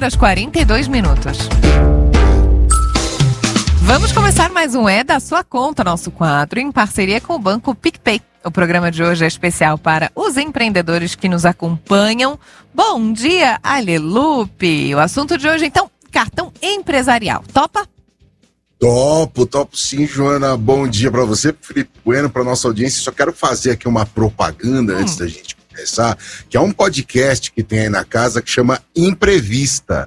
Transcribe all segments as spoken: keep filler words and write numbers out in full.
horas e quarenta e dois minutos. Vamos começar mais um É da Sua Conta, nosso quadro, em parceria com o Banco PicPay. O programa de hoje é especial para os empreendedores que nos acompanham. Bom dia, Alelupe! O assunto de hoje, então, cartão empresarial. Topa? Topo, topo sim, Joana. Bom dia para você, Felipe Bueno, para nossa audiência. Só quero fazer aqui uma propaganda hum. antes da gente começar, que é um podcast que tem aí na casa que chama Imprevista.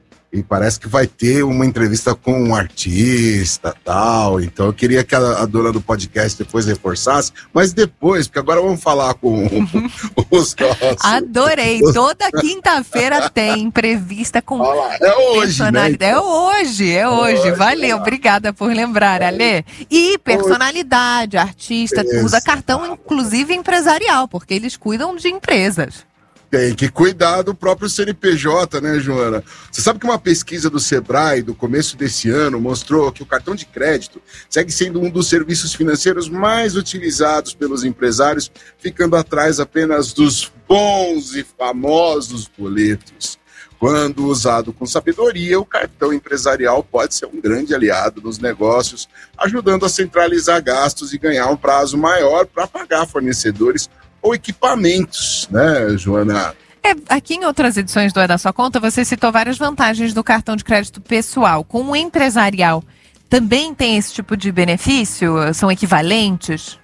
E parece que vai ter uma entrevista com um artista e tal. Então eu queria que a, a dona do podcast depois reforçasse, mas depois, porque agora vamos falar com os nossos. Adorei! Toda quinta-feira tem entrevista com Olá, é hoje, né? Então. É hoje, é hoje. hoje Valeu, é. Obrigada por lembrar, é. Alê. E personalidade, artista, Exato. Usa cartão, inclusive empresarial, porque eles cuidam de empresas. Tem que cuidar do próprio C N P J, né, Joana? Você sabe que uma pesquisa do Sebrae do começo desse ano mostrou que o cartão de crédito segue sendo um dos serviços financeiros mais utilizados pelos empresários, ficando atrás apenas dos bons e famosos boletos. Quando usado com sabedoria, o cartão empresarial pode ser um grande aliado nos negócios, ajudando a centralizar gastos e ganhar um prazo maior para pagar fornecedores ou equipamentos, né, Joana? É, aqui em outras edições do É da Sua Conta, você citou várias vantagens do cartão de crédito pessoal. Com o empresarial, também tem esse tipo de benefício? São equivalentes?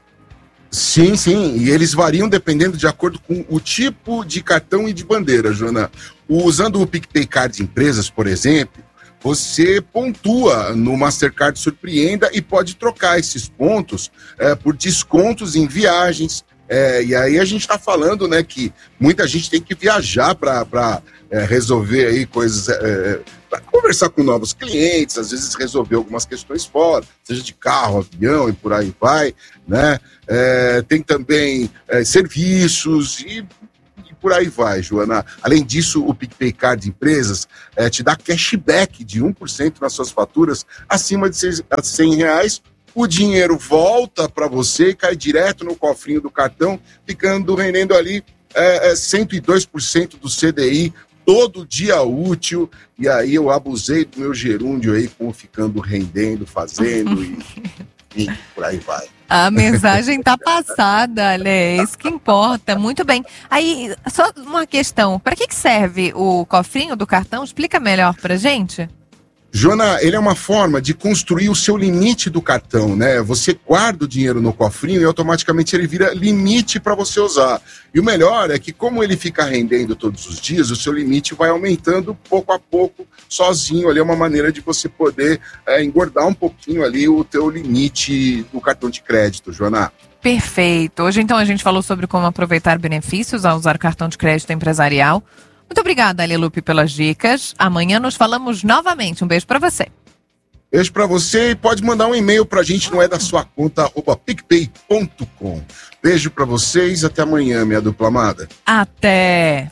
Sim, sim, e eles variam dependendo de acordo com o tipo de cartão e de bandeira, Joana. Usando o PicPay Card Empresas, por exemplo, você pontua no Mastercard Surpreenda e pode trocar esses pontos é, por descontos em viagens. É, e aí a gente está falando, né, que muita gente tem que viajar para é, resolver aí coisas, é, para conversar com novos clientes, às vezes resolver algumas questões fora, seja de carro, avião e por aí vai, né? É, tem também é, serviços e, e por aí vai, Joana. Além disso, o PicPay Card Empresas é, te dá cashback de um por cento nas suas faturas acima de cem reais. O dinheiro volta para você e cai direto no cofrinho do cartão, ficando rendendo ali é, é, cento e dois por cento do C D I todo dia útil. E aí eu abusei do meu gerúndio aí, com ficando rendendo, fazendo e, e por aí vai. A mensagem tá passada, Ale, é isso que importa. Muito bem. Aí, só uma questão, para que que serve o cofrinho do cartão? Explica melhor pra gente. Joana, ele é uma forma de construir o seu limite do cartão, né? Você guarda o dinheiro no cofrinho e automaticamente ele vira limite para você usar. E o melhor é que, como ele fica rendendo todos os dias, o seu limite vai aumentando pouco a pouco, sozinho. Ali é uma maneira de você poder é, engordar um pouquinho ali o teu limite do cartão de crédito, Joana. Perfeito. Hoje, então, a gente falou sobre como aproveitar benefícios ao usar cartão de crédito empresarial. Muito obrigada, Alelupe, pelas dicas. Amanhã nos falamos novamente. Um beijo para você. Beijo para você e pode mandar um e-mail pra gente no é da sua conta arroba picpay ponto com. Beijo para vocês, até amanhã, minha dupla amada. Até!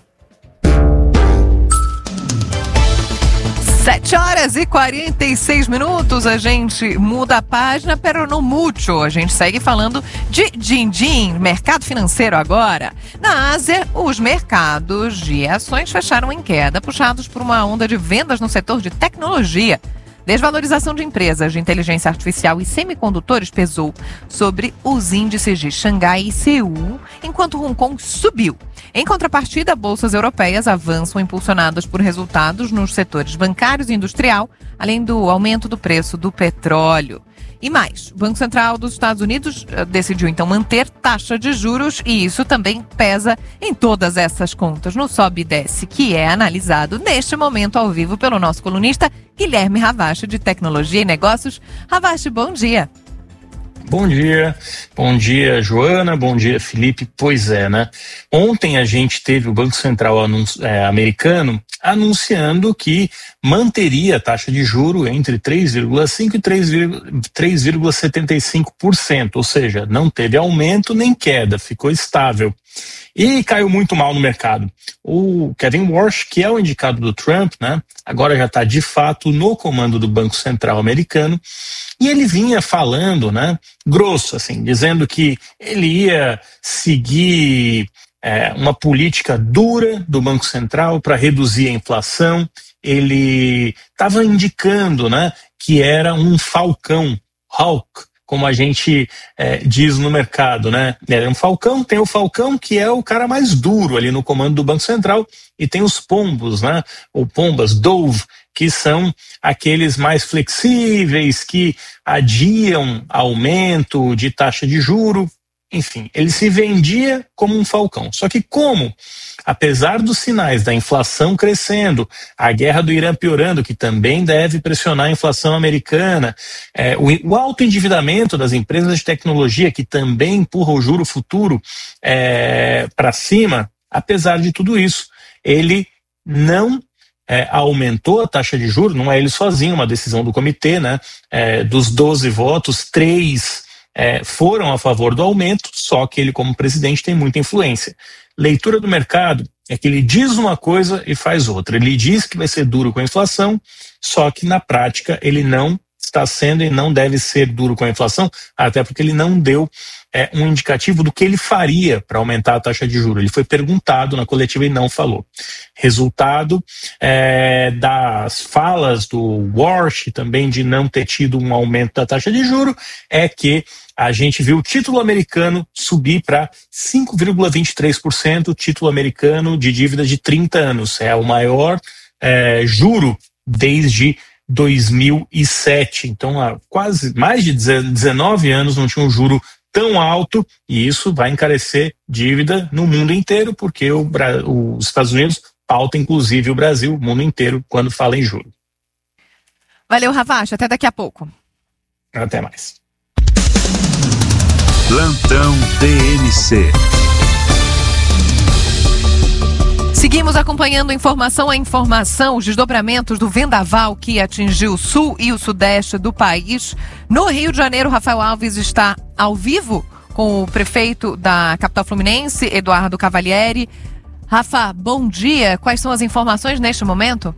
sete horas e quarenta e seis minutos, a gente muda a página, pero no mucho. A gente segue falando de din-din, mercado financeiro agora. Na Ásia, os mercados de ações fecharam em queda, puxados por uma onda de vendas no setor de tecnologia. Desvalorização de empresas de inteligência artificial e semicondutores pesou sobre os índices de Xangai e Seul, enquanto Hong Kong subiu. Em contrapartida, bolsas europeias avançam impulsionadas por resultados nos setores bancários e industrial, além do aumento do preço do petróleo. E mais, o Banco Central dos Estados Unidos decidiu então manter taxa de juros e isso também pesa em todas essas contas no sobe e desce, que é analisado neste momento ao vivo pelo nosso colunista Guilherme Ravache, de Tecnologia e Negócios. Ravache, bom dia. Bom dia, bom dia Joana, bom dia Felipe. Pois é, né? Ontem a gente teve o Banco Central anunci- é, americano anunciando que manteria a taxa de juro entre três vírgula cinco por cento e três vírgula setenta e cinco por cento, ou seja, não teve aumento nem queda, ficou estável. E caiu muito mal no mercado. O Kevin Warsh, que é o indicado do Trump, né, agora já está de fato no comando do Banco Central americano, e ele vinha falando, né, grosso, assim, dizendo que ele ia seguir é, uma política dura do Banco Central para reduzir a inflação. ele estava indicando, né, que era um falcão, hawk, como a gente é, diz no mercado, né? É um falcão, tem o falcão que é o cara mais duro ali no comando do Banco Central, e tem os pombos, né? Ou pombas, dove, que são aqueles mais flexíveis, que adiam aumento de taxa de juro. Enfim, ele se vendia como um falcão. Só que como, apesar dos sinais da inflação crescendo, a guerra do Irã piorando, que também deve pressionar a inflação americana, é, o, o alto endividamento das empresas de tecnologia, que também empurra o juro futuro é, para cima, apesar de tudo isso, ele não é, aumentou a taxa de juros, não é ele sozinho, uma decisão do comitê, né? É, dos doze votos, três É, foram a favor do aumento, só que ele, como presidente, tem muita influência. Leitura do mercado é que ele diz uma coisa e faz outra. Ele diz que vai ser duro com a inflação, só que na prática ele não está sendo e não deve ser duro com a inflação, até porque ele não deu é, um indicativo do que ele faria para aumentar a taxa de juros. Ele foi perguntado na coletiva e não falou. Resultado é, das falas do Warsh, também de não ter tido um aumento da taxa de juros, é que a gente viu o título americano subir para cinco vírgula vinte e três por cento, título americano de dívida de trinta anos. É o maior é, juro desde dois mil e sete. Então, há quase mais de dezenove anos não tinha um juro tão alto, e isso vai encarecer dívida no mundo inteiro, porque o, os Estados Unidos pauta inclusive o Brasil, o mundo inteiro, quando fala em juro. Valeu, Ravache. Até daqui a pouco. Até mais. Plantão T N C. Seguimos acompanhando informação a informação, os desdobramentos do vendaval que atingiu o sul e o sudeste do país. No Rio de Janeiro, Rafael Alves está ao vivo com o prefeito da capital fluminense, Eduardo Cavalieri. Rafa, bom dia. Quais são as informações neste momento?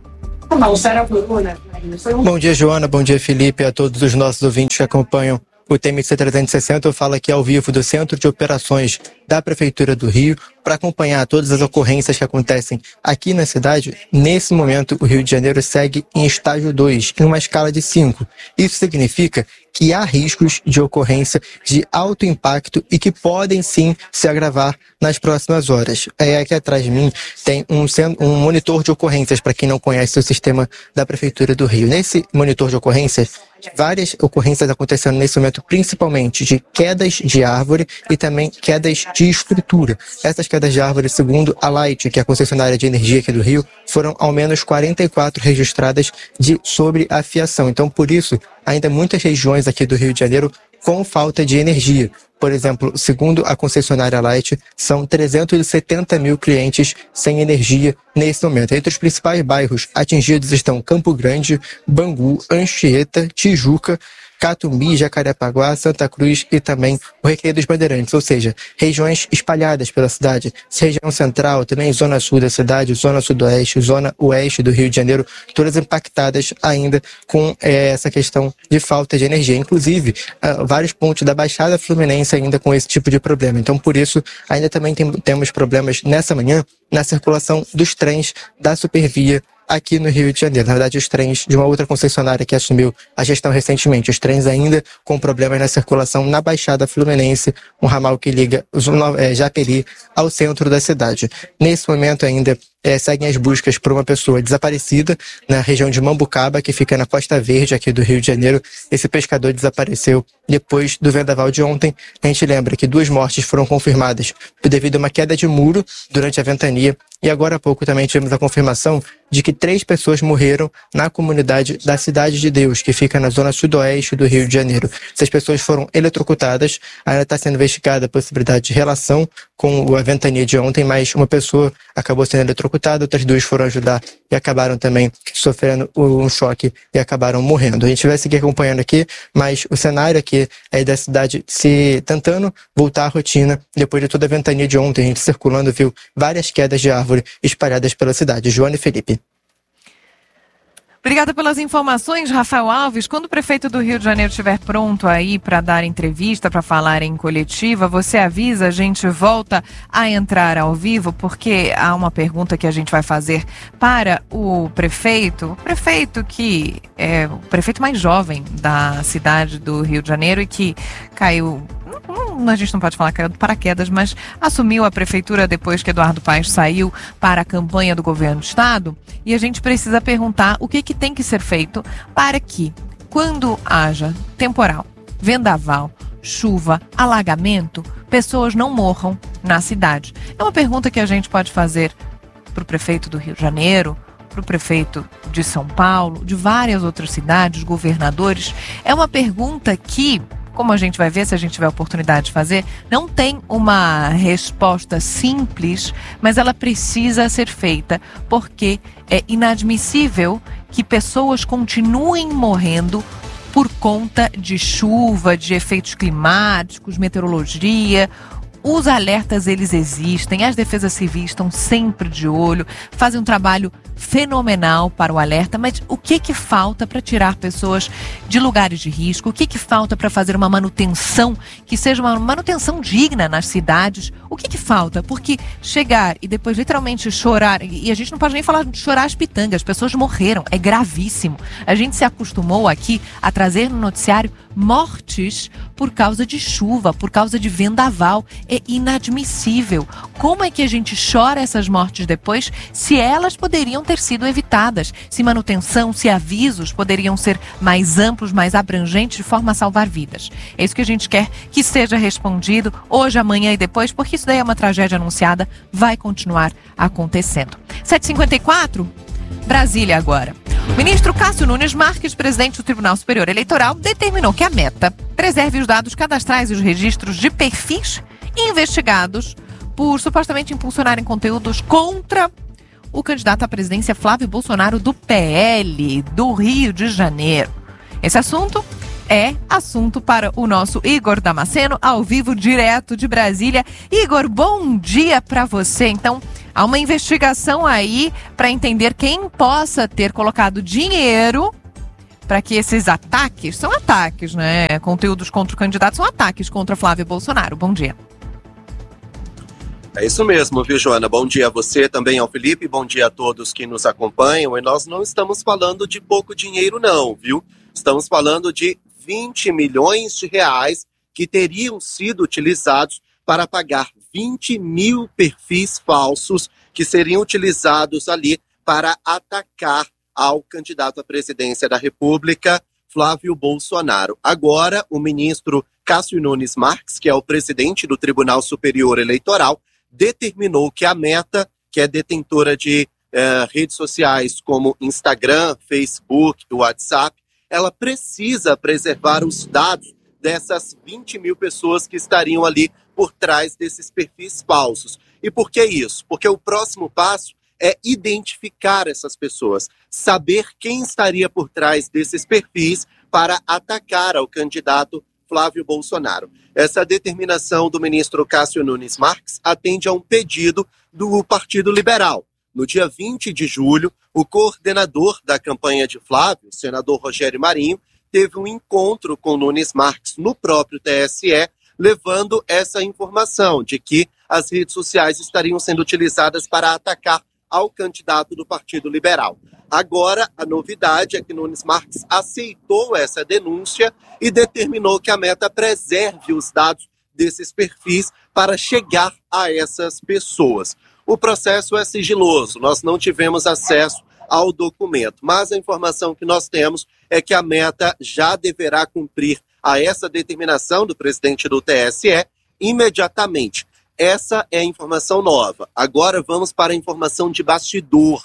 Bom dia, Joana. Bom dia, Felipe, a todos os nossos ouvintes que acompanham o T M C trezentos e sessenta. Eu falo aqui ao vivo do Centro de Operações da Prefeitura do Rio para acompanhar todas as ocorrências que acontecem aqui na cidade. Nesse momento, o Rio de Janeiro segue em estágio dois, em uma escala de cinco. Isso significa que há riscos de ocorrência de alto impacto e que podem sim se agravar nas próximas horas. É, aqui atrás de mim tem um, um monitor de ocorrências, para quem não conhece o sistema da Prefeitura do Rio. Nesse monitor de ocorrências, várias ocorrências acontecendo nesse momento, principalmente de quedas de árvore e também quedas de estrutura. Essas quedas de árvore, segundo a Light, que é a concessionária de energia aqui do Rio, foram ao menos quarenta e quatro registradas de sobreafiação. Então, por isso, ainda muitas regiões aqui do Rio de Janeiro com falta de energia. Por exemplo, segundo a concessionária Light, são trezentos e setenta mil clientes sem energia nesse momento. Entre os principais bairros atingidos estão Campo Grande, Bangu, Anchieta, Tijuca, Catumbi, Jacarepaguá, Santa Cruz e também o Recreio dos Bandeirantes, ou seja, regiões espalhadas pela cidade, região central, também zona sul da cidade, zona sudoeste, zona oeste do Rio de Janeiro, todas impactadas ainda com é, essa questão de falta de energia. Inclusive, uh, vários pontos da Baixada Fluminense ainda com esse tipo de problema. Então, por isso, ainda também tem, temos problemas nessa manhã na circulação dos trens da Supervia aqui no Rio de Janeiro. Na verdade, os trens de uma outra concessionária que assumiu a gestão recentemente, os trens ainda com problemas na circulação na Baixada Fluminense, um ramal que liga é, Japeri ao centro da cidade. Nesse momento ainda é, seguem as buscas por uma pessoa desaparecida na região de Mambucaba, que fica na Costa Verde aqui do Rio de Janeiro. Esse pescador desapareceu depois do vendaval de ontem. A gente lembra que duas mortes foram confirmadas devido a uma queda de muro durante a ventania, e agora há pouco também tivemos a confirmação de que três pessoas morreram na comunidade da Cidade de Deus, que fica na zona sudoeste do Rio de Janeiro. Essas pessoas foram eletrocutadas, ainda está sendo investigada a possibilidade de relação com a ventania de ontem, mas uma pessoa acabou sendo eletrocutada, outras duas foram ajudar e acabaram também sofrendo um choque e acabaram morrendo. A gente vai seguir acompanhando aqui, mas o cenário aqui é da cidade se tentando voltar à rotina depois de toda a ventania de ontem. A gente circulando viu várias quedas de árvore espalhadas pela cidade. Joana e Felipe. Obrigada pelas informações, Rafael Alves. Quando o prefeito do Rio de Janeiro estiver pronto aí para dar entrevista, para falar em coletiva, você avisa, a gente volta a entrar ao vivo, porque há uma pergunta que a gente vai fazer para o prefeito, o prefeito que é o prefeito mais jovem da cidade do Rio de Janeiro e que caiu... A gente não pode falar que caiu de paraquedas, mas assumiu a prefeitura depois que Eduardo Paes saiu para a campanha do governo do estado. E a gente precisa perguntar o que, que tem que ser feito para que, quando haja temporal, vendaval, chuva, alagamento, pessoas não morram na cidade. É uma pergunta que a gente pode fazer para o prefeito do Rio de Janeiro, para o prefeito de São Paulo, de várias outras cidades, governadores. É uma pergunta que, como a gente vai ver se a gente tiver a oportunidade de fazer, não tem uma resposta simples, mas ela precisa ser feita, porque é inadmissível que pessoas continuem morrendo por conta de chuva, de efeitos climáticos, meteorologia. Os alertas, eles existem, as defesas civis estão sempre de olho, fazem um trabalho fenomenal para o alerta, mas o que que falta para tirar pessoas de lugares de risco? O que que falta para fazer uma manutenção que seja uma manutenção digna nas cidades? O que que falta? Porque chegar e depois literalmente chorar, e a gente não pode nem falar de chorar as pitangas, as pessoas morreram, é gravíssimo. A gente se acostumou aqui a trazer no noticiário mortes por causa de chuva, por causa de vendaval. É inadmissível. Como é que a gente chora essas mortes depois, se elas poderiam ter sido evitadas? Se manutenção, se avisos poderiam ser mais amplos, mais abrangentes, de forma a salvar vidas. É isso que a gente quer que seja respondido hoje, amanhã e depois, porque isso daí é uma tragédia anunciada, vai continuar acontecendo. sete e cinquenta e quatro, Brasília agora. O ministro Cássio Nunes Marques, presidente do Tribunal Superior Eleitoral, determinou que a Meta preserve os dados cadastrais e os registros de perfis investigados por supostamente impulsionarem conteúdos contra o candidato à presidência Flávio Bolsonaro do P L do Rio de Janeiro. Esse assunto é assunto para o nosso Igor Damasceno, ao vivo, direto de Brasília. Igor, bom dia para você. Então, há uma investigação aí para entender quem possa ter colocado dinheiro para que esses ataques, são ataques, né? Conteúdos contra o candidato são ataques contra Flávio Bolsonaro. Bom dia. É isso mesmo, viu, Joana? Bom dia a você, também ao Felipe, bom dia a todos que nos acompanham. E nós não estamos falando de pouco dinheiro não, viu? Estamos falando de vinte milhões de reais que teriam sido utilizados para pagar vinte mil perfis falsos que seriam utilizados ali para atacar ao candidato à presidência da República, Flávio Bolsonaro. Agora, o ministro Cássio Nunes Marques, que é o presidente do Tribunal Superior Eleitoral, determinou que a Meta, que é detentora de eh, redes sociais como Instagram, Facebook, WhatsApp, ela precisa preservar os dados dessas vinte mil pessoas que estariam ali por trás desses perfis falsos. E por que isso? Porque o próximo passo é identificar essas pessoas, saber quem estaria por trás desses perfis para atacar ao candidato Flávio Bolsonaro. Essa determinação do ministro Cássio Nunes Marques atende a um pedido do Partido Liberal. No dia vinte de julho, o coordenador da campanha de Flávio, o senador Rogério Marinho, teve um encontro com Nunes Marques no próprio T S E, levando essa informação de que as redes sociais estariam sendo utilizadas para atacar ao candidato do Partido Liberal. Agora, a novidade é que Nunes Marques aceitou essa denúncia e determinou que a Meta preserve os dados desses perfis para chegar a essas pessoas. O processo é sigiloso, nós não tivemos acesso ao documento, mas a informação que nós temos é que a Meta já deverá cumprir a essa determinação do presidente do T S E imediatamente. Essa é a informação nova. Agora vamos para a informação de bastidor.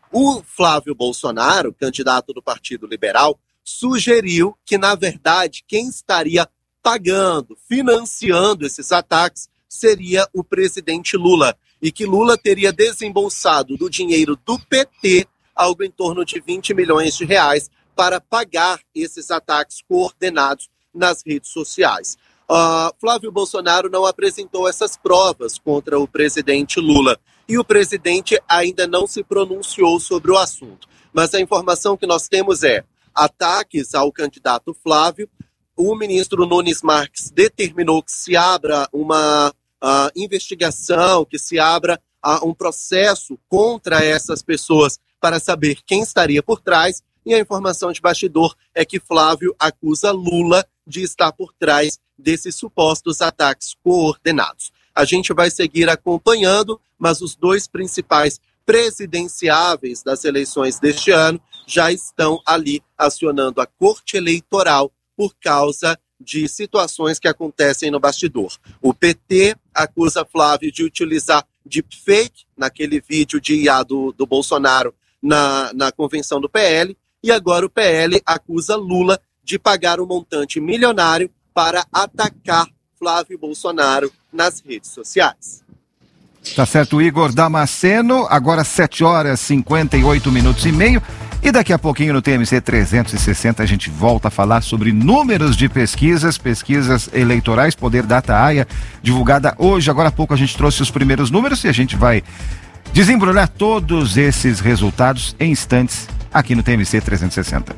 O Flávio Bolsonaro, candidato do Partido Liberal, sugeriu que, na verdade, quem estaria pagando, financiando esses ataques seria o presidente Lula. E que Lula teria desembolsado do dinheiro do P T algo em torno de vinte milhões de reais para pagar esses ataques coordenados nas redes sociais. Uh, Flávio Bolsonaro não apresentou essas provas contra o presidente Lula e o presidente ainda não se pronunciou sobre o assunto. Mas a informação que nós temos é ataques ao candidato Flávio. O ministro Nunes Marques determinou que se abra uma uh, investigação, que se abra uh, um processo contra essas pessoas para saber quem estaria por trás. E a informação de bastidor é que Flávio acusa Lula de estar por trás desses supostos ataques coordenados. A gente vai seguir acompanhando, mas os dois principais presidenciáveis das eleições deste ano já estão ali acionando a Corte Eleitoral por causa de situações que acontecem no bastidor. O P T acusa Flávio de utilizar deepfake naquele vídeo de I A do, do Bolsonaro na, na convenção do P L, e agora o P L acusa Lula de pagar um montante milionário para atacar Flávio Bolsonaro nas redes sociais. Tá certo, Igor Damasceno. Agora sete horas e cinquenta e oito minutos e meio. E daqui a pouquinho no T M C trezentos e sessenta a gente volta a falar sobre números de pesquisas, pesquisas eleitorais, Poder Data A I A, divulgada hoje. Agora há pouco a gente trouxe os primeiros números e a gente vai desembrulhar todos esses resultados em instantes aqui no T M C trezentos e sessenta.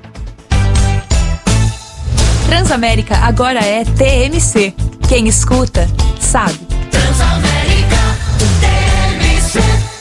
Transamérica agora é T M C. Quem escuta, sabe. Transamérica, T M C.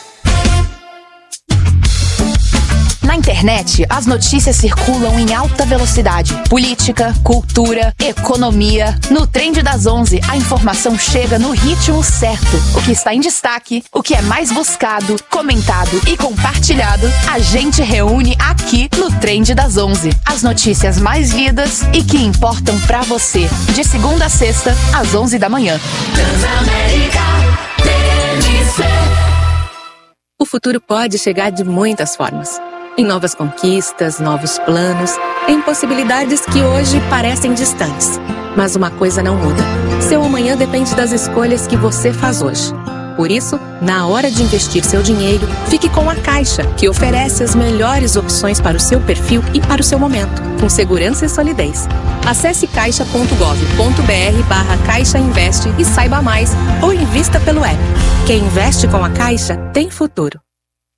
Na internet, as notícias circulam em alta velocidade. Política, cultura, economia. No Trend das onze, a informação chega no ritmo certo. O que está em destaque, o que é mais buscado, comentado e compartilhado, a gente reúne aqui no Trend das onze. As notícias mais lidas e que importam pra você. De segunda a sexta, às onze da manhã. Transamérica, T M C. O futuro pode chegar de muitas formas. Em novas conquistas, novos planos, em possibilidades que hoje parecem distantes. Mas uma coisa não muda. Seu amanhã depende das escolhas que você faz hoje. Por isso, na hora de investir seu dinheiro, fique com a Caixa, que oferece as melhores opções para o seu perfil e para o seu momento, com segurança e solidez. Acesse caixa ponto gov ponto br barra Caixa Investe e saiba mais, ou invista pelo app. Quem investe com a Caixa tem futuro.